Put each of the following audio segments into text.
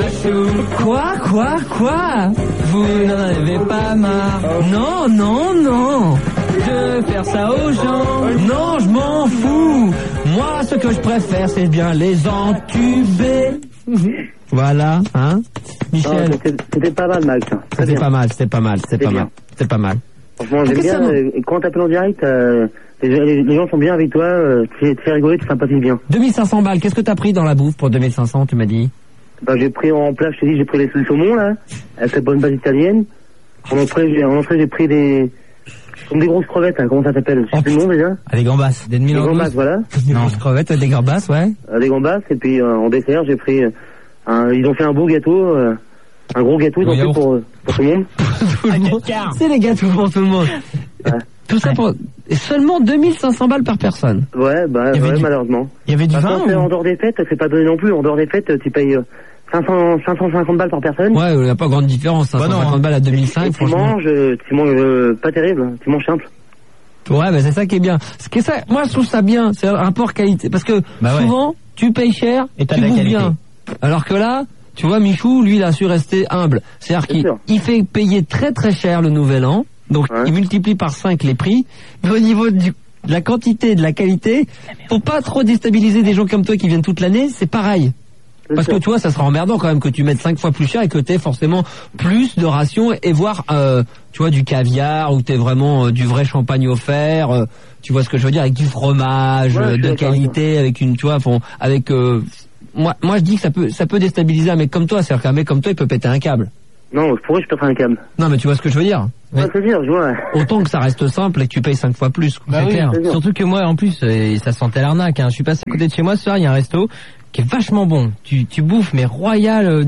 chou. Quoi? Vous n'en avez pas marre? Non. Je veux faire ça aux gens. Non, je m'en fous. Moi, ce que je préfère, c'est bien les entuber. Voilà, hein, Michel. Non, c'était pas mal, Max. C'était pas mal. Franchement, j'aime bien. Quand t'appelles en direct, les gens sont bien avec toi. Tu fais rigoler, tu sympathises bien. 2500 balles. Qu'est-ce que t'as pris dans la bouffe pour 2500, tu m'as dit? Bah, j'ai pris en plat, je te dis, j'ai pris les saumons, là, avec la bonne base italienne. En entrée, j'ai pris des grosses crevettes, hein. Comment ça s'appelle? Je sais plus le nom, déjà. Des gambas. Des gambas, voilà. Des grosses crevettes, des gambas, ouais. Des gambas, et puis, en dessert, j'ai pris ils ont fait un beau gâteau, un gros gâteau, ils ont fait pour tout le monde. Tout le monde. C'est les gâteaux pour tout le monde. Ouais. Tout ça pour seulement 2500 balles par personne. Ouais, malheureusement. Il y avait du vin ou... En dehors des fêtes, c'est pas donné non plus. En dehors des fêtes, tu payes 550 balles par personne. Ouais, il n'y a pas grande différence. 550 balles à 2005, franchement. Tu manges pas terrible, tu manges simple. Ouais, c'est ça qui est bien. Moi, je trouve ça bien. C'est un rapport qualité. Parce que souvent, tu payes cher et tu bouffes bien. Alors que là, tu vois, Michou, lui, il a su rester humble. C'est-à-dire qu'il fait payer très très cher le nouvel an. Donc, il multiplie par 5 les prix. Mais au niveau de la quantité et de la qualité, faut pas trop déstabiliser des gens comme toi qui viennent toute l'année. C'est pareil. Parce que tu vois, ça sera emmerdant quand même que tu mettes 5 fois plus cher et que t'aies forcément plus de rations et voire, tu vois, du caviar ou t'aies vraiment du vrai champagne offert. Tu vois ce que je veux dire, avec du fromage de qualité, avec une, tu vois, avec. Moi, je dis que ça peut déstabiliser un mec comme toi. C'est-à-dire qu'un mec comme toi, il peut péter un câble. Non, pourquoi je pèterais un câble? Non, mais tu vois ce que je veux dire. Ouais, c'est dire, je vois. Autant que ça reste simple et que tu payes 5 fois plus. Bah oui, clair. Surtout que moi, en plus, ça sentait l'arnaque. Hein. Je suis passé à côté de chez moi ce soir, il y a un resto qui est vachement bon. Tu bouffes, mais royal,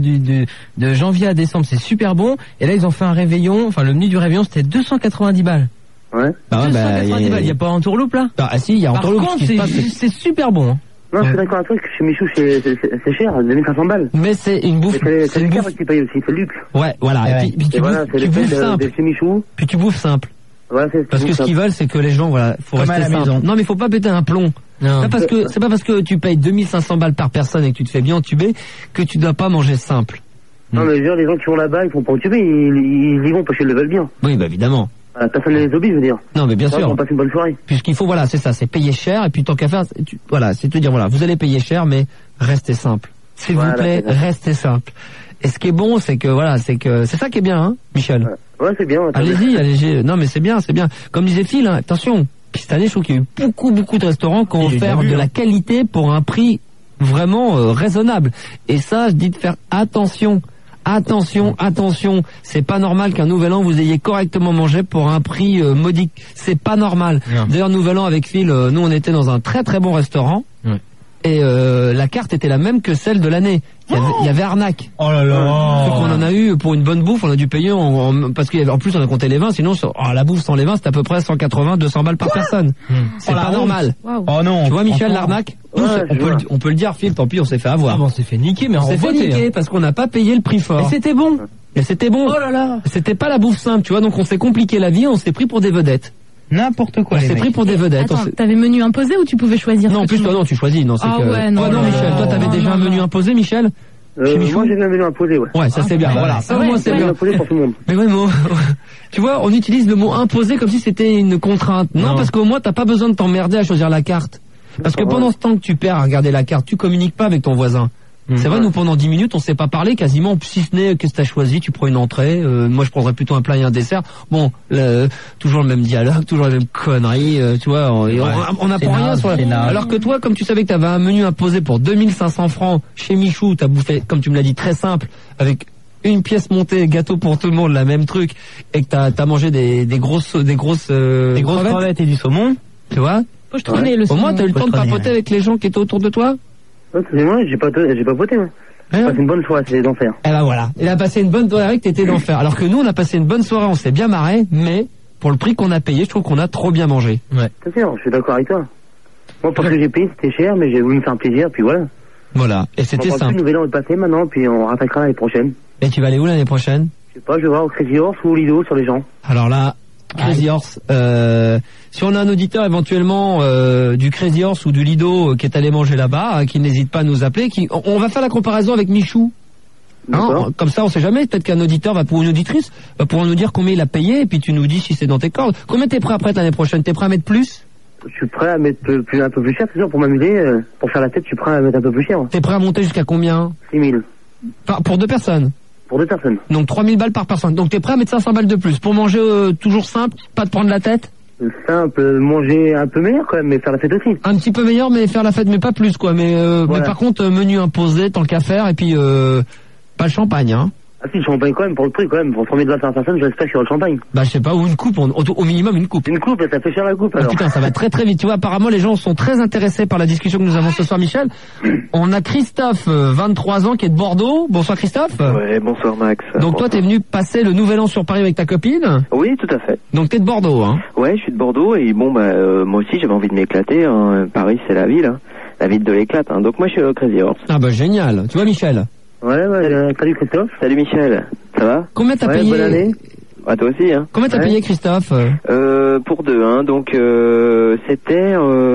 de janvier à décembre, c'est super bon. Et là, ils ont fait un réveillon. Enfin, le menu du réveillon, c'était 290 balles. Ouais. 290 balles. Il y a pas entourloupe là? Si, il y a entourloupe. Par contre, c'est super bon. Hein. Non, je suis d'accord avec toi, chez Michou, c'est cher, 2500 balles. Mais c'est une bouffe. C'est le carte qui paye aussi, c'est le luxe. Ouais, voilà. Et puis tu bouffes simple. Chez Michou. Puis tu bouffes simple. Ouais, parce que ce qu'ils veulent, c'est que les gens, faut rester à la maison. Non, mais faut pas péter un plomb. C'est pas parce que tu payes 2500 balles par personne et que tu te fais bien entuber que tu dois pas manger simple. Non, mais les gens qui vont là-bas, ils font pas entuber, ils y vont parce qu'ils le veulent bien. Oui, bah évidemment. Personne ne les oblige, je veux dire. Non, mais bien sûr. On passe une bonne soirée. Puisqu'il faut, c'est ça, c'est payer cher, et puis tant qu'à faire, c'est te dire, vous allez payer cher, mais restez simple. S'il vous plaît, restez simple. Et ce qui est bon, c'est ça qui est bien, hein, Michel. Ouais, c'est bien. Allez-y. Non, mais c'est bien. Comme disait Phil, attention. Puis cette année, je trouve qu'il y a eu beaucoup de restaurants qui ont offert de la qualité pour un prix vraiment raisonnable. Et ça, je dis de faire attention. Attention, c'est pas normal qu'un nouvel an vous ayez correctement mangé pour un prix modique. C'est pas normal. D'ailleurs, nouvel an avec Phil, nous on était dans un très très bon restaurant. Et la carte était la même que celle de l'année. Il y avait arnaque. Oh là là. Donc on en a eu pour une bonne bouffe, on a dû payer parce qu'en plus on a compté les vins, sinon la bouffe sans les vins c'était à peu près 180-200 balles par personne. C'est pas normal. Oh non. Tu vois Michel, l'arnaque? On peut le dire, Phil, tant pis, on s'est fait avoir. On s'est fait niquer, mais on s'est fait niquer parce qu'on n'a pas payé le prix fort. Et c'était bon. Oh là là. C'était pas la bouffe simple, tu vois, donc on s'est compliqué la vie, on s'est pris pour des vedettes. N'importe quoi. On s'est pris pour des vedettes. Attends, t'avais menu imposé ou tu pouvais choisir? Non, en plus toi non, tu choisis. Non, c'est ouais, non, Michel, toi t'avais déjà un menu imposé, Michel? Moi j'ai un menu imposé, ouais. Ouais, ça c'est bien. Voilà, ça au moins c'est bien. Imposé pour tout le monde. Mais ouais, tu vois, on utilise le mot imposé comme si c'était une contrainte. Non, parce qu'au moins t'as pas besoin de t'emmerder à choisir la carte. Parce que pendant ce temps que tu perds à regarder la carte, tu communiques pas avec ton voisin. C'est vrai, nous pendant 10 minutes, on s'est pas parlé quasiment, si ce n'est qu'est-ce que t'as choisi, tu prends une entrée, moi je prendrais plutôt un plat et un dessert. Bon, toujours le même dialogue, toujours la même connerie, tu vois, on n'apprend rien sur alors que toi, comme tu savais que t'avais un menu imposé pour 2500 francs chez Michou, t'as bouffé, comme tu me l'as dit, très simple, avec une pièce montée, gâteau pour tout le monde, la même truc, et que t'as mangé des grosses crevettes et du saumon, tu vois. Au moins t'as eu le temps de papoter avec les gens qui étaient autour de toi. Excusez-moi, j'ai pas voté, moi. J'ai passé une bonne soirée, c'était d'enfer. Eh ben voilà, il a passé une bonne soirée que t'étais d'enfer. Alors que nous, on a passé une bonne soirée, on s'est bien marré, mais pour le prix qu'on a payé, je trouve qu'on a trop bien mangé. Ouais. C'est sûr, je suis d'accord avec toi. Moi, parce que j'ai payé, c'était cher, mais j'ai voulu me faire plaisir, puis voilà. Voilà, et c'était simple. Le nouvel an est passé maintenant, puis on rattaquera l'année prochaine. Et tu vas aller où l'année prochaine? Je sais pas, je vais voir au Crazy Horse ou au Lido sur les gens. Alors là, Crazy Horse, si on a un auditeur éventuellement du Crazy Horse ou du Lido qui est allé manger là-bas, qui n'hésite pas à nous appeler, on va faire la comparaison avec Michou. Non, comme ça, on sait jamais. Peut-être qu'un auditeur ou une auditrice va pouvoir nous dire combien il a payé, et puis tu nous dis si c'est dans tes cordes. Combien t'es prêt à prêter l'année prochaine? T'es prêt à mettre plus? Je suis prêt à mettre un peu plus cher, c'est sûr, pour m'amuser, pour faire la fête, je suis prêt à mettre un peu plus cher. T'es prêt à monter jusqu'à combien? 6 000. Pour 2 personnes? Pour 2 personnes. Donc 3 000 balles par personne. Donc t'es prêt à mettre 500 balles de plus pour manger toujours simple, pas te prendre la tête? Simple, manger un peu meilleur quand même, mais faire la fête aussi. Un petit peu meilleur, mais faire la fête, mais pas plus quoi. Mais par contre, menu imposé, tant qu'à faire, et puis pas le champagne, hein. Ah si, le champagne quand même, pour le prix quand même, pour 3 000 balles par personne, j'espère qu'il y aura le champagne. Bah je sais pas, ou une coupe, au minimum une coupe. Une coupe, ça fait cher la coupe alors. Oh, putain, ça va très très vite. Tu vois, apparemment les gens sont très intéressés par la discussion que nous avons ce soir, Michel. On a Christophe, 23 ans, qui est de Bordeaux. Bonsoir Christophe. Ouais, bonsoir Max. Donc toi t'es venu passer le nouvel an sur Paris avec ta copine? Oui, tout à fait. Donc t'es de Bordeaux, hein? Ouais, je suis de Bordeaux et bon moi aussi j'avais envie de m'éclater, hein. Paris c'est la ville, hein. La ville de l'éclate, hein. Donc moi je suis au Crazy Horse. Ah bah génial. Tu vois Michel? Ouais, salut Christophe. Salut Michel, ça va? Combien t'as payé? Bonne année. Ah, toi aussi, hein. Combien t'as payé Christophe? Pour 2, hein. Donc c'était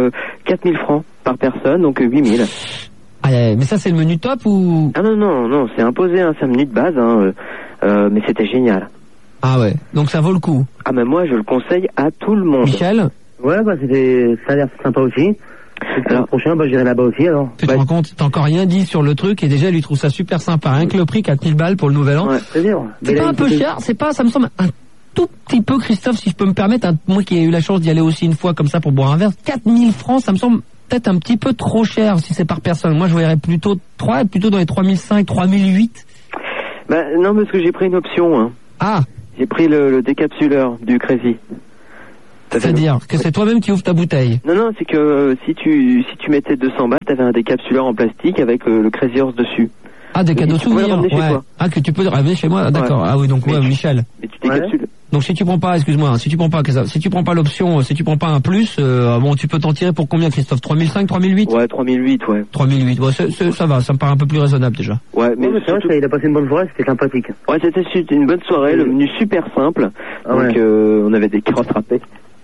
4 000 francs par personne, donc 8 000. Ah, mais ça c'est le menu top ou? Ah non, c'est imposé, hein. C'est un menu de base, hein. Mais c'était génial. Ah ouais, donc ça vaut le coup. Ah mais moi je le conseille à tout le monde. Michel? Ouais, bah ça a l'air sympa aussi. Alors, prochain, bah j'irai là-bas aussi alors. Tu te rends compte, t'as encore rien dit sur le truc et déjà lui trouve ça super sympa. Rien que le prix, 4 000 balles pour le nouvel an. Ouais, c'est bien. C'est pas un peu cher, ça me semble un tout petit peu, Christophe, si je peux me permettre, moi qui ai eu la chance d'y aller aussi une fois comme ça pour boire un verre, 4 000 francs, ça me semble peut-être un petit peu trop cher si c'est par personne. Moi je verrais plutôt dans les 3 500, 3 008. Bah non, parce que j'ai pris une option, hein. Ah. J'ai pris le décapsuleur du Crazy. C'est-à-dire que c'est toi-même qui ouvre ta bouteille? Non, c'est que si tu mettais 200 balles, t'avais un décapsuleur en plastique avec le Crazy Horse dessus. Ah, des cadeaux souvenirs, ouais. Ah, que tu peux ramener chez moi, d'accord. Ouais. Ah oui, donc ouais, Michel. Mais tu décapsules. Ouais. Donc si tu prends pas, excuse-moi, si tu prends pas l'option, si tu prends pas un plus, bon, tu peux t'en tirer pour combien, Christophe? 3005, 3008? Ouais, 3008, ouais. 3008, ouais, ça va, ça me paraît un peu plus raisonnable déjà. Ouais, mais c'est vrai, il a passé une bonne soirée, c'était sympathique. Ouais, c'était une bonne soirée, le menu super simple. Ah, donc on avait des carottes râpées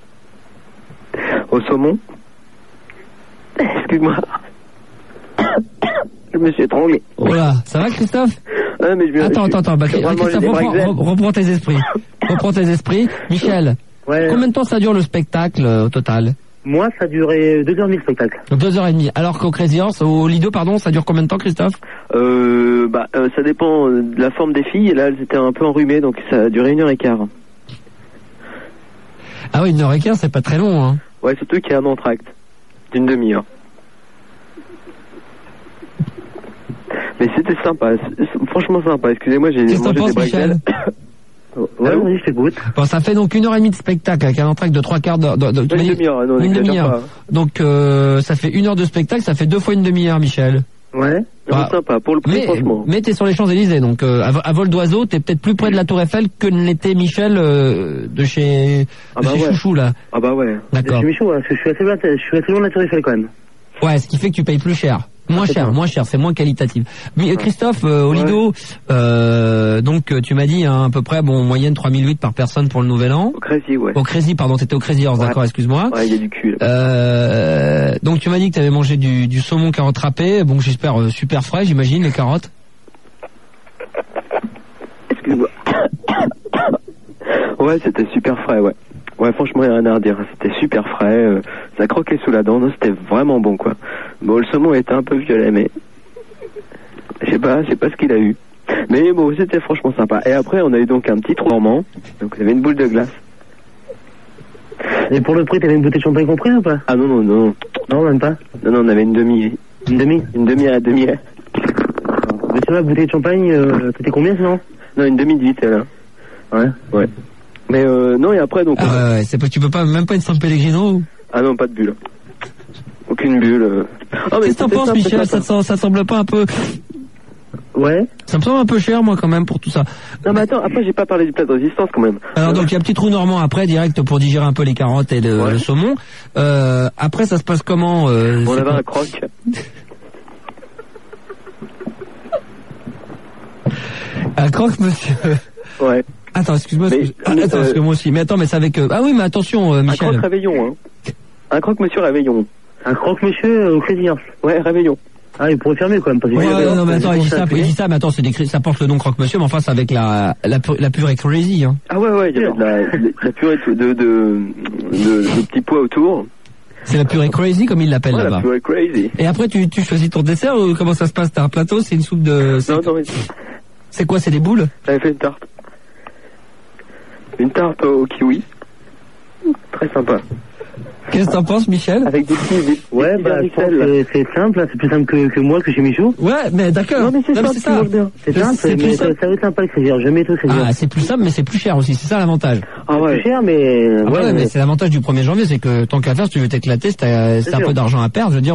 au saumon. Excuse-moi. Je me suis étranglé. Voilà, ça va Christophe? Ouais, mais Attends, Christophe, reprends tes esprits. Michel, combien de temps ça dure le spectacle au total? Moi, ça durait 2h30 le spectacle. 2h30. Alors qu'au Crazy Horse, au Lido, pardon, ça dure combien de temps, Christophe? Ça dépend de la forme des filles. Et là, elles étaient un peu enrhumées, donc ça a duré 1h15. Ah oui, 1h15, c'est pas très long, hein. Ouais, surtout qu'il y a un entracte d'une demi-heure. Mais c'était sympa, franchement sympa. Excusez-moi, j'ai mangé des breakdales. Ouais, oui, je t'écoute. Bon, ça fait donc 1h30 de spectacle avec un entracte de 3 quarts d'heure. Une demi-heure, non, une demi-heure. Donc ça fait 1 heure de spectacle, ça fait 2 fois une demi-heure, Michel. Ouais. C'est sympa, pour le prix, franchement. Mais t'es sur les Champs-Élysées, donc à vol d'oiseau, t'es peut-être plus près de la Tour Eiffel que ne l'était Michel de chez Chouchou, là. Ah bah ouais. D'accord. Je suis Michou, parce que je suis assez loin de la Tour Eiffel quand même. Ouais, ce qui fait que tu payes plus cher. Moins cher, c'est moins qualitatif. Mais Christophe, au Lido, donc tu m'as dit à peu près, moyenne 3008 par personne pour le nouvel an. Au Crazy, ouais. Au Crazy, pardon, t'étais au Crazy Horse, d'accord, excuse-moi. Ouais, il y a du cul. Là. Donc tu m'as dit que t'avais mangé du saumon carotte râpée, bon j'espère super frais, j'imagine, les carottes. Excuse-moi. Ouais, c'était super frais, ouais. Ouais, franchement, il n'y a rien à redire. C'était super frais, ça croquait sous la dent, c'était vraiment bon, quoi. Bon, le saumon était un peu violet, mais je sais pas ce qu'il a eu. Mais bon, c'était franchement sympa. Et après, on a eu donc un petit trou normand, donc il y avait une boule de glace. Et pour le prix, t'avais une bouteille de champagne comprise ou pas? Ah non. Non, même pas. Non, on avait une demi. Une demi? Une demi à demi. Mais c'est la bouteille de champagne, c'était combien sinon? Non, une demi de litre, là. Ouais. Mais non, et après, donc... Ah ouais, tu peux pas, même pas une San Pellegrino? Ah non, pas de bulle. Aucune bulle. Qu'est-ce que t'en penses, Michel? Ça te semble pas un peu... Ouais. Ça me semble un peu cher, moi, quand même, pour tout ça. Non, mais attends, après, j'ai pas parlé du plat de résistance, quand même. Alors, donc, il y a un petit trou normand après, direct, pour digérer un peu les carottes et le saumon. Après, ça se passe comment? On avait un croque. Un croque, monsieur? Ouais. Attends, excuse-moi. Parce que moi aussi. Mais attends, mais c'est avec... Ah oui, mais attention, Michel. Un croque réveillon, hein. Un croque monsieur réveillon. Un croque monsieur au Crazy Horse. Ouais, réveillon. Ah, il pourrait fermer quand même. Parce que non, mais attends, il dit ça, mais attends, ça porte le nom Croque-Monsieur, mais enfin, c'est avec la purée Crazy, hein. Ah ouais, il y a la purée de petits pois autour. C'est la purée Crazy, comme ils l'appellent là-bas. La purée Crazy. Et après, tu choisis ton dessert ou comment ça se passe? T'as un plateau, c'est une soupe de... Non, mais... C'est quoi, c'est des boules? J'avais fait une tarte. Une tarte au kiwi. Très sympa. Qu'est-ce que t'en penses, Michel? Avec des petits... Ouais, c'est simple, c'est plus simple que moi, que chez Michou. Ouais, mais d'accord. Non, mais c'est simple, c'est simple, mais ça va être sympa le Crazy Horse. Jamais tout Crazy Horse. Ah, c'est plus simple, mais c'est plus cher aussi, c'est ça l'avantage. Ah ouais. C'est plus cher, mais... ouais, mais c'est l'avantage du 1er janvier, c'est que tant qu'à faire, si tu veux t'éclater, c'est un peu d'argent à perdre, je veux dire...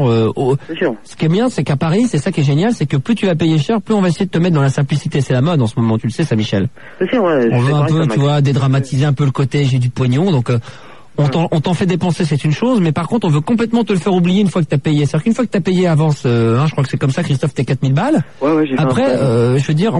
Ce qui est bien, c'est qu'à Paris, c'est ça qui est génial, c'est que plus tu vas payer cher, plus on va essayer de te mettre dans la simplicité. C'est la mode en ce moment, tu le sais, ça, Michel. C'est sûr, ouais. On veut un peu, tu vois, dédramatiser un peu le côté j'ai du pognon, donc... On t'en fait dépenser, c'est une chose, mais par contre, on veut complètement te le faire oublier une fois que t'as payé. C'est-à-dire qu'une fois que t'as payé avance, je crois que c'est comme ça, Christophe, t'es 4000 balles. Ouais, j'ai après, je veux dire,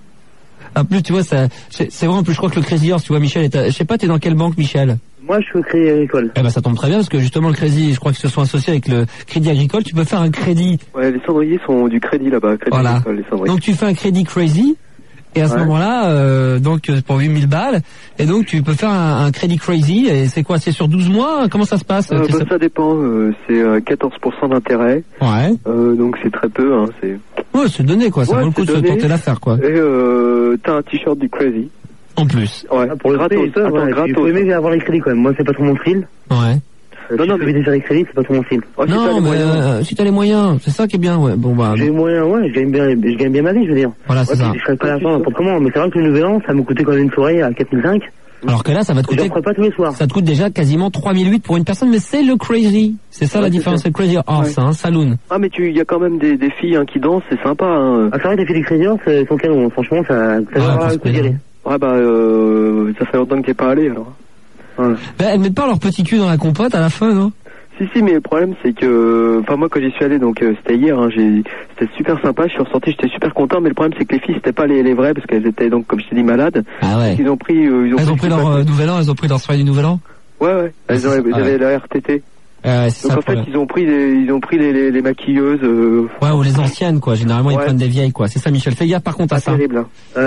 en plus, tu vois, c'est vrai, en plus, je crois que le Crazy Horse, tu vois, Michel, je sais pas, t'es dans quelle banque, Michel? Moi, je suis au Crédit Agricole. Eh ben, ça tombe très bien, parce que justement, le Crazy, je crois qu'ils se sont associés avec le Crédit Agricole, tu peux faire un crédit. Ouais, les cendriers sont du crédit là-bas, Crédit Agricole, les cendriers. Donc, tu fais un crédit Crazy. Et à ce moment-là, donc pour 8000 balles, et donc tu peux faire un crédit Crazy, et c'est quoi? C'est sur 12 mois? Comment ça se passe? Ça dépend, c'est 14% d'intérêt. Ouais. Donc c'est très peu, hein, c'est... Ouais, c'est donné quoi, ça vaut le coup de se tenter l'affaire quoi. Et t'as un t-shirt du Crazy. En plus. Ouais, pour le gratos. Il faut aimer avoir les crédits quand même, moi c'est pas trop mon style. Ouais. Non, mais déjà les crédits, c'est pas trop mon style. Non, mais si t'as les moyens, c'est ça qui est bien, ouais. Bon bah. J'ai les moyens, ouais, je gagne bien ma vie, je veux dire. Voilà, c'est ça. Je ferais pas l'argent n'importe comment, mais c'est vrai que le nouvel an, ça me coûtait quand même une soirée à 4005. Alors que là, ça va te coûter. Je ferais pas tous les soirs. Ça te coûte déjà quasiment 3008 pour une personne, mais c'est le Crazy. C'est ça la différence, c'est le Crazy Horse, hein, saloon. Ah, mais il y a quand même des filles, hein, qui dansent, c'est sympa, hein. Ah, c'est vrai que les filles du Crazy Horse, sont canons, franchement, ça va le coup d'y aller. Ouais, bah, ça fait longtemps que t'es pas allé, alors. Ouais. Bah, elles mettent pas leur petit cul dans la compote à la fin, non? Si, mais le problème c'est que, enfin moi quand j'y suis allé, donc c'était hier, hein, c'était super sympa, je suis ressorti, j'étais super content, mais le problème c'est que les filles c'était pas les vraies parce qu'elles étaient donc comme je t'ai dit malades. Ah ouais. Ils ont pris leur nouvel an, elles ont pris leur soirée du nouvel an. Ouais, elles avaient la RTT. Donc en fait ils ont pris les maquilleuses. Ouais, ou les anciennes quoi. Généralement ils prennent des vieilles quoi. C'est ça, Michel. Fais gaffe par contre à ça. Terrible.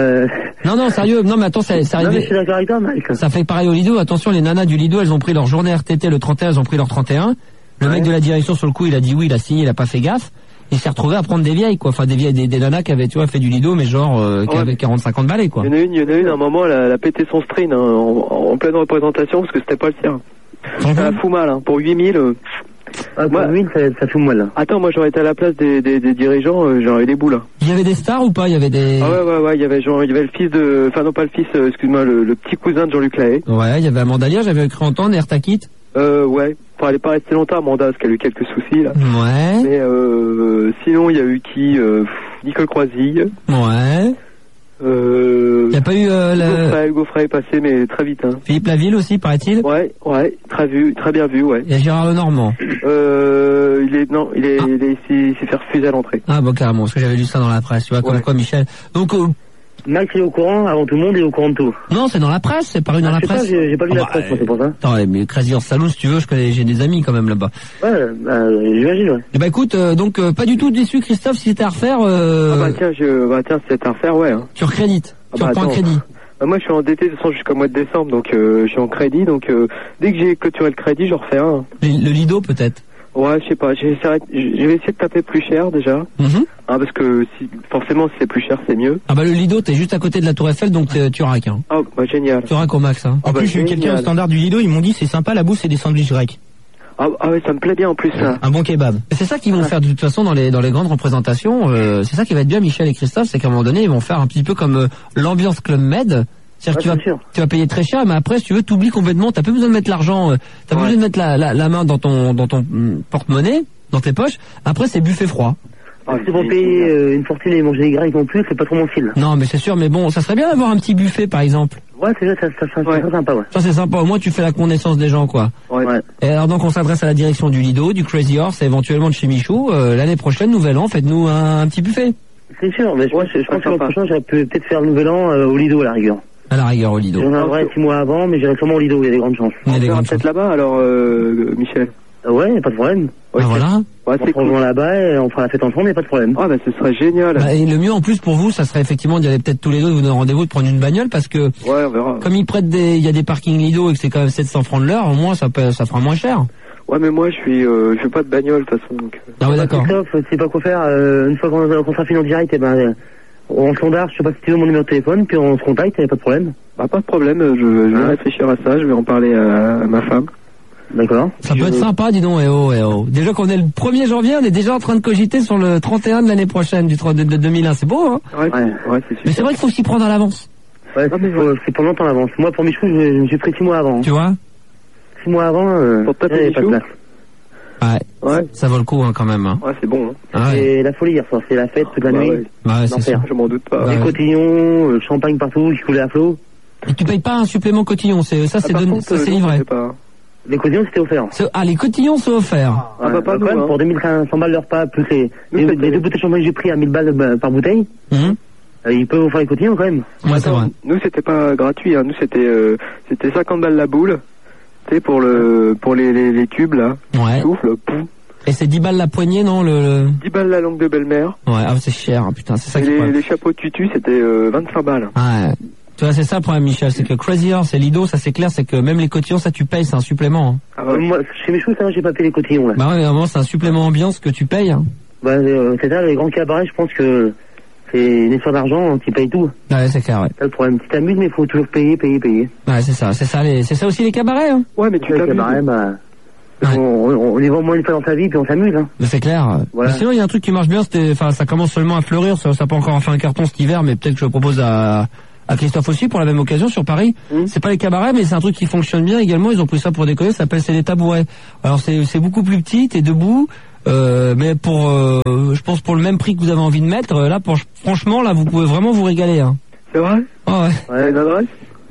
Non sérieux. Non mais attends, ça arrive. Non mais je suis d'accord avec toi, Mike. Ça fait pareil au Lido. Attention, les nanas du Lido, elles ont pris leur journée RTT le 31, elles ont pris leur 31. Le mec de la direction sur le coup, il a dit oui, il a signé, il a pas fait gaffe. Il s'est retrouvé à prendre des vieilles quoi. Enfin des vieilles, des nanas qui avaient, tu vois, fait du Lido mais genre qui avaient 40-50 balais quoi. Il y en a une à un moment, elle a pété son string, hein, en pleine représentation parce que c'était pas le sien. Ça la fout mal, hein. Pour 8000. Pour 8000, ça fout mal. Attends, moi j'aurais été à la place des dirigeants, j'aurais eu des boules. Il y avait des stars ou pas? Il y avait des... Ah ouais, il y avait le fils de... Enfin non pas le fils, excuse-moi, le petit cousin de Jean-Luc Lahaye. Ouais, il y avait Amanda Lear, j'avais cru entendre, Ertakit. Ouais. Enfin, elle est pas restée longtemps, Amanda, parce qu'elle a eu quelques soucis, là. Ouais. Mais sinon, il y a eu qui Nicole Croisille. Ouais. Il y a pas eu Hugo Frey est passé, mais très vite, hein. Philippe Laville aussi, paraît-il. Ouais, très bien vu, ouais. Il y a Gérard Lenormand. Il s'est fait refuser à l'entrée. Ah bon, carrément, parce que j'avais lu ça dans la presse, tu vois, comme quoi, Michel. Donc, Max est au courant avant tout le monde et au courant de tout. Non, c'est dans la presse, c'est paru dans la presse. J'ai pas lu la presse, moi, c'est pour ça. Attends, mais Crazy Horse Saloon, si tu veux, j'ai des amis quand même là-bas. Ouais, j'imagine, ouais. Et bah écoute, donc pas du tout déçu, Christophe, si c'était à refaire. Tiens, si c'était à refaire, ouais. Hein. Tu recrédites, tu reprends un crédit. Moi, je suis endetté de toute façon jusqu'au mois de décembre, donc je suis en crédit, donc dès que j'ai clôturé le crédit, j'en refais un. Le Lido peut-être. Ouais, je sais pas, je vais essayer de taper plus cher déjà. Parce que forcément si c'est plus cher c'est mieux. Ah bah le Lido, t'es juste à côté de la Tour Eiffel, donc tu raques, hein. Ah bah génial. Tu raques au max, hein. En plus j'ai eu quelqu'un au standard du Lido, ils m'ont dit c'est sympa la bouffe, c'est des sandwichs grecs. Ah ouais, ça me plaît bien en plus ça. Un bon kebab. C'est ça qu'ils vont faire de toute façon dans les grandes représentations, c'est ça qui va être bien, Michel et Christophe, c'est qu'à un moment donné ils vont faire un petit peu comme l'ambiance Club Med. C'est-à-dire que tu vas payer très cher, mais après, si tu veux, t'oublies complètement, t'as plus besoin de mettre l'argent, t'as plus besoin de mettre la main dans ton porte-monnaie, dans tes poches. Après, c'est buffet froid. Si pour payer une fortune et manger des grecs non plus, c'est pas trop mon style. Non, mais c'est sûr, mais bon, ça serait bien d'avoir un petit buffet, par exemple. Ouais, c'est ça serait sympa, ouais. Ça, c'est sympa. Au moins, tu fais la connaissance des gens, quoi. Ouais. Et alors, donc, on s'adresse à la direction du Lido, du Crazy Horse, et éventuellement de chez Michou. L'année prochaine, nouvel an, faites-nous un petit buffet. C'est sûr, mais je pense que l'an prochain, j'aurais peut-être faire le nouvel an au Lido, à la rigueur. À la rigueur, au Lido. J'en aurais 6 mois avant, mais j'irai sûrement au Lido, il y a des grandes chances. On va peut-être là-bas, alors, Michel. Ouais, y a pas de problème. Ouais, voilà. Ouais, on se rejoint là-bas et on fera la fête ensemble, y a pas de problème. Ah, bah, ce serait génial. Bah, et le mieux en plus pour vous, ça serait effectivement d'y aller peut-être tous les deux, de vous donner rendez-vous, de prendre une bagnole, parce que, ouais, on verra. Comme ils prêtent il y a des parkings Lido et que c'est quand même 700 francs de l'heure, au moins ça fera moins cher. Ouais, mais moi, je fais pas de bagnole, de toute façon, donc. Ah ouais, d'accord. Christophe, c'est pas quoi faire, une fois qu'on sera fini en direct, en standard, je sais pas si tu veux mon numéro de téléphone, puis on se contacte, y a pas de problème. Bah, pas de problème, je vais réfléchir à ça, je vais en parler à ma femme. D'accord. Ça peut être sympa, dis donc, Déjà qu'on est le 1er janvier, on est déjà en train de cogiter sur le 31 de l'année prochaine, de 2001. C'est beau, hein? Ouais, c'est super. Mais c'est vrai qu'il faut s'y prendre à l'avance. Ouais, c'est pour longtemps à l'avance. Moi, pour Michou, je me suis pris 6 mois avant. Tu vois? 6 mois avant, pour taper il n'y a pas de place. Ouais. Ça vaut le coup, hein, quand même, hein. Ouais, c'est bon, hein. Ah, c'est la folie hier soir, c'est la fête toute la nuit. Ouais, c'est sûr. Je m'en doute pas. Des cotillons, le champagne partout, qui coulait à flot. Et tu payes pas un supplément cotillon, c'est livré. Les cotillons, c'était offert. Les cotillons, c'est offert. Ah, bah, pas quand même, pour 2500 balles de repas, plus les 2 bouteilles de champagne que j'ai pris à 1000 balles par bouteille. Ils peuvent offrir les cotillons, quand même. Ouais, c'est vrai. Nous, c'était pas gratuit, hein. Nous, c'était 50 balles la boule. Tu sais, pour les tubes, là. Ouais. Souffle, pouf. Et c'est 10 balles la poignée, non, 10 balles la langue de belle-mère. Ouais, c'est cher, putain, c'est ça qui est. Les chapeaux de tutu, c'était 25 balles. Ouais. Tu vois, c'est ça le problème, Michel, c'est que Crazy Horse et Lido, ça c'est clair, c'est que même les cotillons, ça tu payes, c'est un supplément. Hein. Ah ouais. Moi, chez Michou, ça, j'ai pas payé les cotillons, là. Bah ouais, mais vraiment, c'est un supplément ambiance que tu payes. Hein. Bah, c'est ça, les grands cabarets, je pense que c'est une histoire d'argent, tu payes tout. Ouais, c'est clair, ouais. C'est le problème. Tu t'amuses, mais il faut toujours payer. Ouais, c'est ça aussi les cabarets, hein. Ouais, mais tu t'amuses. Les cabarets, on y va au moins une fois dans sa vie, puis on s'amuse, hein. Mais c'est clair. Voilà. Mais sinon, il y a un truc qui marche bien, ça commence seulement à fleurir, ça n'a pas encore fait un carton cet hiver, mais peut-être que je propose à Christophe aussi pour la même occasion sur Paris. C'est pas les cabarets, mais c'est un truc qui fonctionne bien également. Ils ont pris ça pour décoller. Ça s'appelle c'est des tabourets. Alors c'est beaucoup plus petit, t'es debout, mais je pense pour le même prix que vous avez envie de mettre. Là, franchement, là, vous pouvez vraiment vous régaler. Hein. C'est vrai? Oh, ouais. Ouais, une adresse?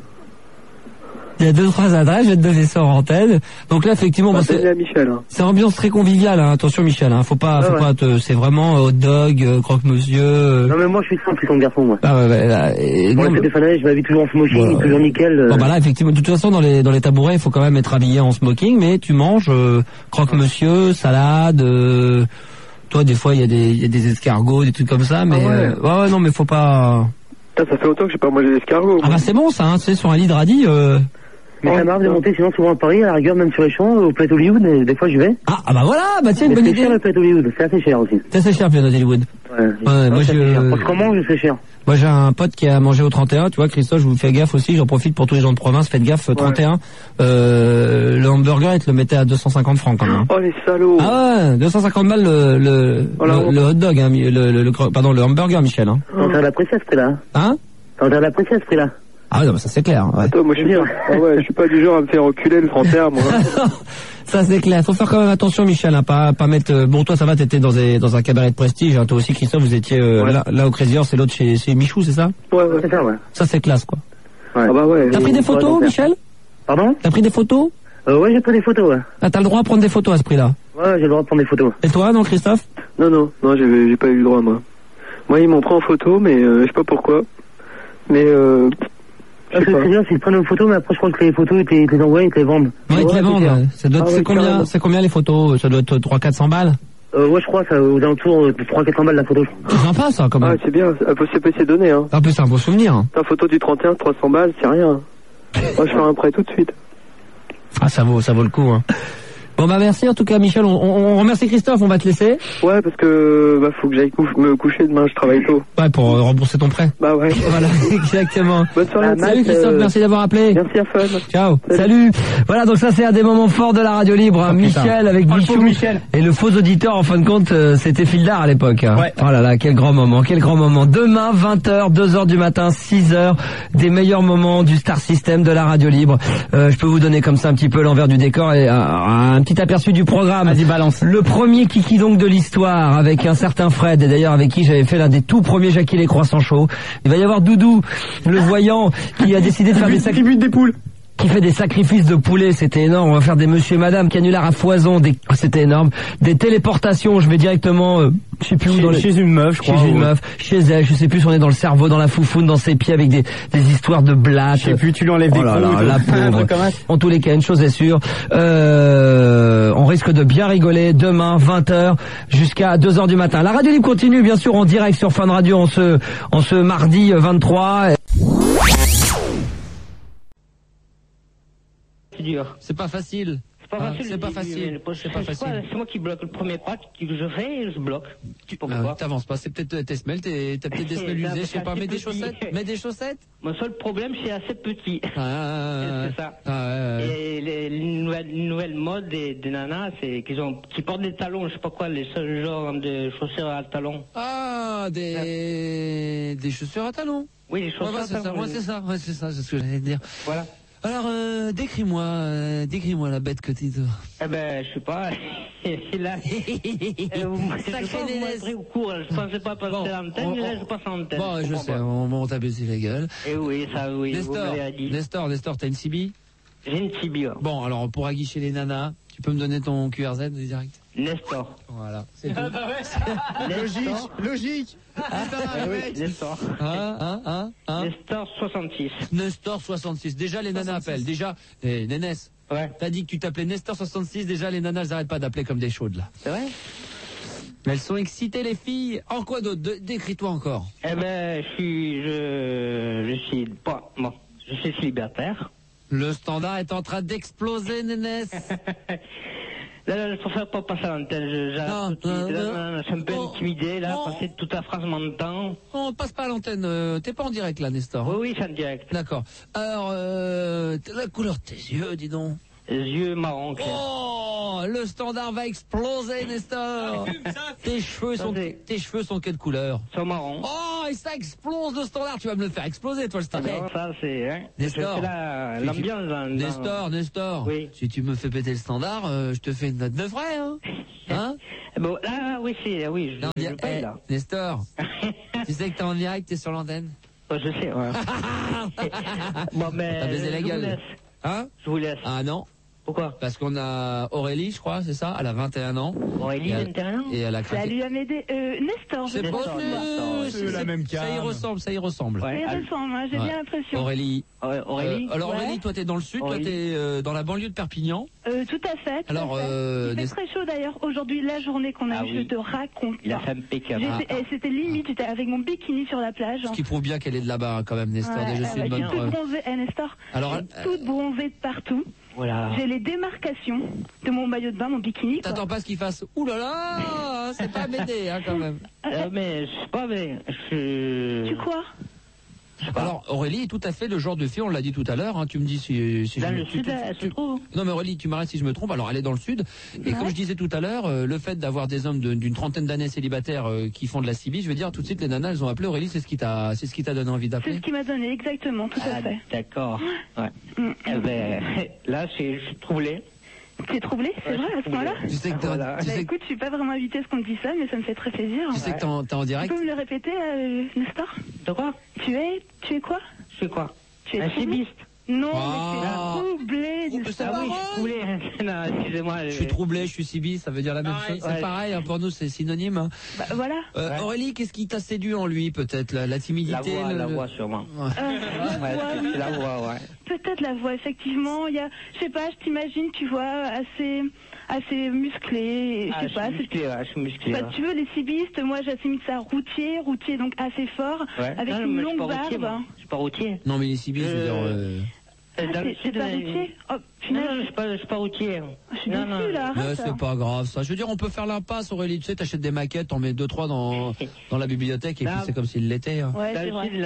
Il y a 2-3 adresses, je vais te donner ça en antenne. Donc là, effectivement, c'est ambiance très conviviale, hein. Attention, Michel, hein. Faut pas c'est vraiment hot dog, croque-monsieur. Non, mais moi, je suis simple, comme garçon, moi. Ah ouais, là, moi, c'est des fanales, je m'habille toujours en smoking, toujours nickel. Bon, bah là, effectivement, de toute façon, dans les tabourets, il faut quand même être habillé en smoking, mais tu manges, croque-monsieur, salade, toi, des fois, il y a des escargots, des trucs comme ça, mais, ouais, non, mais faut pas. Ça fait longtemps que j'ai pas mangé d'escargots. Ah bah, c'est bon, ça, hein, tu sais, sur un lit de radis, Mais ça m'arrive de monter sinon souvent à Paris, à la rigueur même sur les champs, au Plateau Hollywood, et des fois j'y vais. Ah bah voilà, bah tiens, une bonne idée. C'est cher le Plateau Hollywood, c'est assez cher aussi. C'est assez cher le Plateau Hollywood. Ouais, moi parce qu'on mange, c'est cher. Moi j'ai un pote qui a mangé au 31, tu vois Christophe, je vous fais gaffe aussi, j'en profite pour tous les gens de province, faites gaffe, 31. Le hamburger, il te le mettait à 250 francs quand même. Oh les salauds. Ah ouais, 250 balles le hot dog, hein, le hamburger, Michel. Hein. T'as intérêt à l'apprécier à ce prix-là. Hein? T'as intérêt à l'apprécier à ce prix-là. Ah non, bah ça c'est clair. Ouais. Attends, moi je suis pas du genre à me faire reculer le 31, moi. Ça c'est clair. Faut faire quand même attention, Michel, hein, pas mettre. Bon, toi ça va, t'étais dans un cabaret de prestige. Hein. Toi aussi, Christophe, vous étiez là au Crazy Horse, c'est l'autre chez Michou, c'est ça? Ouais, c'est ça, ouais. Ça c'est classe, quoi. Ouais. Ah bah ouais. T'as pris des photos, Michel? Pardon? T'as pris des photos? Ouais, j'ai pris des photos, ouais. Ah, t'as le droit de prendre des photos à ce prix-là? Ouais, j'ai le droit de prendre des photos. Et toi, non, Christophe? Non, j'ai pas eu le droit, moi. Moi, ils m'ont pris en photo, mais je sais pas pourquoi. Mais c'est bien, s'ils prennent une photo, mais après je crois que les photos, ils te les envoient, ils te les vendent. Ouais, ils te les vendent. Ça doit être, c'est combien les photos? Ça doit être 300-400 balles? Ouais, je crois, ça aux alentours de 300-400 balles la photo, je crois. C'est sympa, ça, quand même. Ah, c'est bien, c'est donné, hein. En plus, c'est un beau souvenir. Ta photo du 31, 300 balles, c'est rien. Moi, je fais un prêt tout de suite. Ah, ça vaut le coup, hein. Bon bah merci en tout cas Michel, on remercie Christophe, on va te laisser. Ouais parce que faut que j'aille me coucher demain, je travaille tôt. Ouais pour rembourser ton prêt. Bah ouais. Voilà exactement. Bonne soirée. Salut Christophe, merci d'avoir appelé. Merci à Fun. Ciao. Salut. Voilà donc ça c'est un des moments forts de la radio libre. Hein. Michel avec Michou et le faux auditeur en fin de compte c'était Fildar à l'époque. Hein. Ouais. Oh là là quel grand moment, quel grand moment. Demain 20h, 2h du matin, 6h, des meilleurs moments du Star System de la radio libre. Je peux vous donner comme ça un petit peu l'envers du décor et un petit aperçu du programme. Vas-y, balance. Le premier kiki donc de l'histoire avec un certain Fred et d'ailleurs avec qui j'avais fait l'un des tout premiers Jackie les Croissants Show. Il va y avoir Doudou, le voyant, qui a décidé de faire des sacrifices. Qui bute des poules. qui fait des sacrifices de poulet, c'était énorme. On va faire des monsieur et madame, canulars à foison, c'était énorme. Des téléportations, je vais directement, je sais plus où chez une meuf, je crois. Chez une meuf, chez elle, je sais plus si on est dans le cerveau, dans la foufoune, dans ses pieds avec des histoires de blattes. Je sais plus, tu lui enlèves des coups. La pauvre. En tous les cas, une chose est sûre, on risque de bien rigoler demain, 20h, jusqu'à 2h du matin. La radio libre continue, bien sûr, en direct sur Fun Radio en ce mardi 23. C'est pas facile. C'est pas facile. C'est pas facile. C'est pas facile. C'est moi qui bloque le premier pas que je fais et je bloque. T'avances pas. C'est peut-être tes semelles. T'as peut-être des semelles usées. Je sais pas. Mets des chaussettes. Mets des chaussettes. Mon seul problème, c'est assez petit. C'est ça. Et les nouvelles modes des nanas, c'est qui portent des talons. Je sais pas quoi, les seuls genres de chaussures à talons. Ah, des chaussures à talons. Oui, des chaussures à talons. C'est ça. C'est ce que j'allais te dire. Voilà. Alors, décris-moi la bête que t'es. Eh ben, je sais pas. Là, sacré Nénès. Au cours, je pensais pas passer à l'antenne, mais là, je passe à l'antenne. Bon, je sais, on t'a baissé la gueule. Eh oui, ça, oui. Nestor, t'as une CB? J'ai une CB. Bon, alors, pour aguicher les nanas, tu peux me donner ton QRZ direct? Nestor. Voilà. C'est tout. Logique. Nestor. Nestor 66. Nestor 66. Déjà, les nanas appellent. Déjà, Nénès. Ouais. T'as dit que tu t'appelais Nestor 66. Déjà, les nanas, elles arrêtent pas d'appeler comme des chaudes, là. C'est vrai? Mais elles sont excitées, les filles. En quoi d'autre? Décris-toi encore. Eh ben, je suis célibataire. Le standard est en train d'exploser, Nénès. Là, je préfère pas passer à l'antenne. Je suis un peu intimidé, là. Passer toute la France m'entend. On passe pas à l'antenne. T'es pas en direct, là, Nestor? Oui, je suis en direct. D'accord. Alors, la couleur de tes yeux, dis donc. Les yeux marrons, clair. Oh, le standard va exploser, Nestor. Tes cheveux sont quelle couleur? Sont marrons. Oh, et ça explose le standard. Tu vas me le faire exploser, toi, le standard. Non, ça, c'est, Nestor. C'est l'ambiance. Nestor. Oui. Si tu me fais péter le standard, je te fais une note de frais, hein? Hein? Bon, là, oui, je paye, là. Nestor. Tu sais que t'es en direct, t'es sur l'antenne? Oh, je sais, ouais. Bon, mais. T'as baisé la gueule. Hein? Je vous laisse. Ah non? Pourquoi? Parce qu'on a Aurélie, je crois, c'est ça? Elle a 21 ans. Aurélie, 21 ans? Et elle a craqué. Salut Amédée, Nestor. C'est pas c'est la même carte. Ça y ressemble. Ouais, ça ressemble, hein, j'ai bien l'impression. Aurélie. Aurélie? Alors Aurélie, toi t'es dans le sud, toi t'es dans la banlieue de Perpignan. Tout à fait. Alors, il fait très chaud d'ailleurs. Aujourd'hui, la journée qu'on a eue, je te raconte. Il a fait impeccable. C'était limite, j'étais avec mon bikini sur la plage. Ce qui prouve bien qu'elle est de là-bas quand même, Nestor. Déjà c'est une bonne preuve. Toute bronzée, Nestor. Alors, toute bronzée de partout. Voilà. J'ai les démarcations de mon maillot de bain, mon bikini. T'attends pas ce qu'il fasse. Ouh là là, c'est pas m'aider quand même. Mais je sais pas, mais Tu quoi? Alors Aurélie est tout à fait le genre de fille, on l'a dit tout à l'heure, hein, tu me dis si dans le sud, elle se trouve. Non mais Aurélie, tu m'arrêtes si je me trompe, alors elle est dans le sud, et comme je disais tout à l'heure, le fait d'avoir des hommes d'une trentaine d'années célibataires qui font de la CB, je veux dire tout de suite les nanas elles ont appelé Aurélie, c'est ce qui t'a donné envie d'appeler. C'est ce qui m'a donné, exactement, tout à fait. D'accord. Ouais. Eh ben, là je suis troublé. T'es troublé, c'est vrai, à ce point-là? Tu sais que écoute, je suis pas vraiment habituée à ce qu'on me dit ça, mais ça me fait très plaisir. Tu sais que t'es en direct? Tu peux me le répéter, Nestor? De quoi? Tu es quoi? Je suis quoi? Tu es un cibiste. Non, mais tu es troublé, Nestor. Ah oui, je suis troublé. Non, excusez-moi. Je suis troublé, je suis cibiste, ça veut dire la même chose. C'est pareil, hein, pour nous c'est synonyme. Hein. Bah, voilà. Aurélie, qu'est-ce qui t'a séduit en lui peut-être? La timidité? La voix sûrement. C'est la voix, ouais. Peut-être la voix, effectivement. Il y a, je sais pas, je t'imagine, tu vois, assez musclé. Je sais pas. Je suis musclé. Bah, tu veux, les cibistes, moi j'assimile ça routier donc assez fort, avec une longue barbe. Je suis pas routier. Non, mais les cibistes, je veux dire. C'est pas routier? Oh, non, je suis pas routier. Je suis déçue, là. C'est pas grave, ça. Je veux dire, on peut faire l'impasse, Aurélie. Tu sais, t'achètes des maquettes, t'en mets 2-3 dans la bibliothèque, et puis c'est comme s'il l'était. Hein. Ouais, c'est vrai.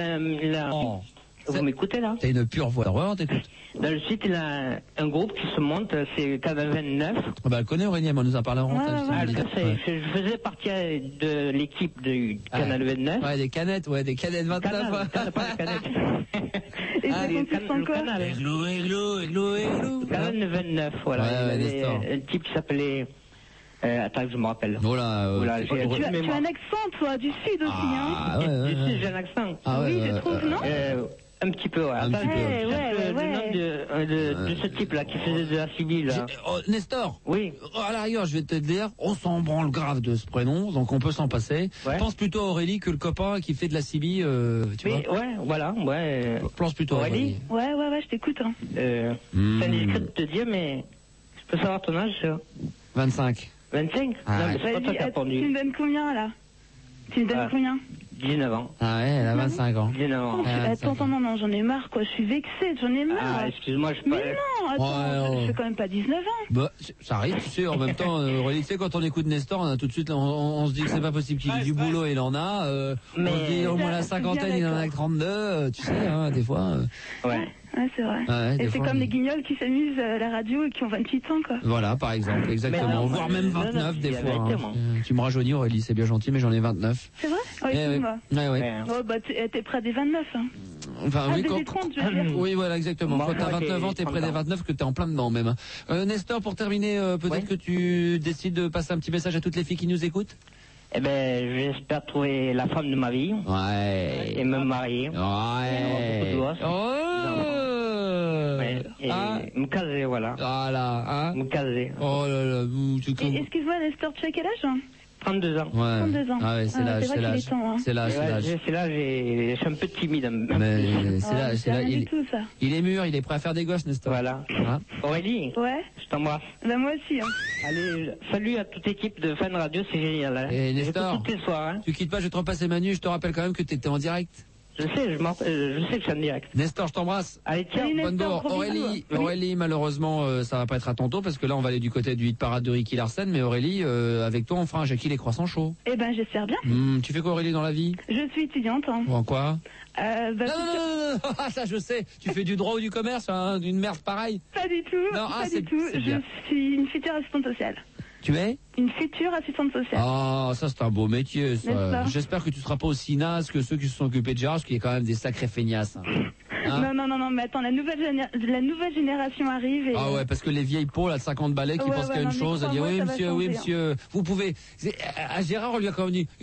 Vous m'écoutez, là? T'as une pure voix. Ouais, on t'écoute. Dans le site, il y a un groupe qui se monte, c'est Canal 29. Bah, elle connaît Aurélie, elle nous a parlé en rentrée. Je faisais partie de l'équipe du Canal 29. Ouais, des canettes 29. Pas des canettes. Et ça consiste en quoi? Églou. Canal 29, voilà. Il y avait un type qui s'appelait... attends que je me rappelle. Voilà, tu as un accent, toi, du sud aussi, hein? Du sud, j'ai un accent. Oui, je trouve, non? Un petit peu, ouais. Un petit peu. De ce type-là, qui faisait de la civile. Nestor. Oui. À la rigueur, je vais te dire, on s'en branle grave de ce prénom, donc on peut s'en passer. Ouais. Pense plutôt à Aurélie que le copain qui fait de la CB, tu vois. Ouais, voilà, ouais. Pense plutôt à Aurélie. Ouais, je t'écoute. Hein. C'est indiscret de te dire, mais je peux savoir ton âge, 25. 25 ah, non, mais c'est pas toi qui as répondu. Tu me donnes combien, là? Tu me donnes combien? 19 ans. Ah ouais, elle a 25 ans. 19 ans. Attends, non, j'en ai marre, quoi. Je suis vexée, j'en ai marre. Ah, excuse-moi, Mais non, attends, je fais quand même pas 19 ans. Bah, ça arrive, tu sais, en même temps, Aurélie, tu sais, quand on écoute Nestor, on a tout de suite, on se dit que c'est pas possible qu'il ait du boulot, il en a, mais on se dit, au moins la cinquantaine, il en a que 32, tu sais, hein, des fois. Ouais. Ouais, c'est vrai. Ouais, et c'est comme les guignols qui s'amusent à la radio et qui ont 28 ans, quoi. Voilà, par exemple, exactement. Non, voire même 29 des fois. Hein. Tu me rajeunis, Aurélie, c'est bien gentil, mais j'en ai 29. C'est vrai? Oh, excuse-moi. Ouais. Oh, bah, t'es près des 29, hein. Enfin, oui, des 30, je veux dire. Oui, voilà, exactement. Quand t'as 29 ans, t'es près des 29, que t'es en plein dedans, même. Nestor, pour terminer, peut-être que tu décides de passer un petit message à toutes les filles qui nous écoutent? Eh ben, j'espère trouver la femme de ma vie. Ouais. Et me marier. Ouais. Et me caser, voilà. Voilà, hein. Me caser. Oh là là, excuse-moi, Nestor, tu as quel âge, hein? 32 ans. Ouais. 32 ans. Ah ouais, c'est l'âge, c'est l'âge. C'est l'âge, c'est l'âge, je suis un peu timide. Mais c'est l'âge, c'est l'âge. Il est mûr, il est prêt à faire des gosses, Nestor. Voilà. Hein? Aurélie. Ouais. Je t'embrasse. Bah, moi aussi, hein. Allez, salut à toute l'équipe de Fan Radio, c'est génial, hein. Et Nestor. Tous les soirs, hein. Tu quittes pas, je vais te repasser Manu, je te rappelle quand même que t'étais en direct. Je sais que je suis en direct. Nestor, je t'embrasse. Allez, tiens, bonne bourre. Aurélie, malheureusement, ça va pas être à tantôt parce que là, on va aller du côté du hit parade de Ricky Larsen, mais Aurélie, avec toi, on fera un Jackie les croissants chauds. Eh ben, j'espère bien. Tu fais quoi, Aurélie, dans la vie? Je suis étudiante, hein. En quoi? Non, ça, je sais. Tu fais du droit ou du commerce, hein, d'une merde pareille? Pas du tout. Non, pas du tout. Je suis une future assistante sociale. Tu es? Une future assistante sociale. Ah, ça c'est un beau métier, ça. J'espère que tu seras pas aussi naze que ceux qui se sont occupés de Gérard, parce qu'il y a quand même des sacrés feignasses. Hein. Non, mais attends, la nouvelle génération arrive et... Ah ouais, parce que les vieilles peaux, là, de 50 balais, qui pensent qu'il y a une chose, elles disent, oui, monsieur, vous pouvez... À Gérard, on lui a quand même dit,